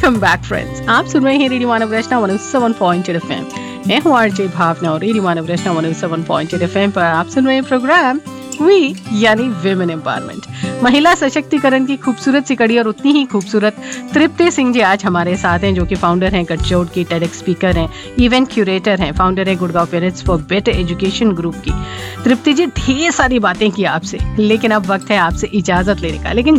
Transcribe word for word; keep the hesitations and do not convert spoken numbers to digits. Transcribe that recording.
Welcome back friends, आप सुन रहे हैं रेडियो मानव रचना one O seven point eight FM. मैं हूँ आरजे भावना और रेडियो मानव रचना one O seven point eight FM पर आप सुन रहे हैं प्रोग्राम वी यानी विमेन एम्पावरमेंट, महिला सशक्तिकरण की खूबसूरत सी कड़ी। और उतनी ही खूबसूरत तृप्ति सिंह जी आज हमारे साथ हैं, जो कि फाउंडर हैं गठजोड़ की, टेडेक्स स्पीकर हैं, इवेंट क्यूरेटर हैं, फाउंडर है Gurgaon parents for better education group की। तृप्ति जी, ढेर सारी बातें की आपसे, लेकिन अब वक्त है आपसे इजाजत लेने का। लेकिन